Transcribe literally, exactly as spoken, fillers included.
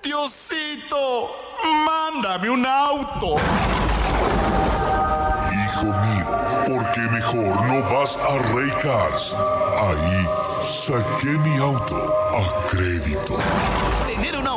Diosito, mándame un auto. Hijo mío, ¿por qué mejor no vas a Rey Cars? Ahí saqué mi auto a crédito. Tener un auto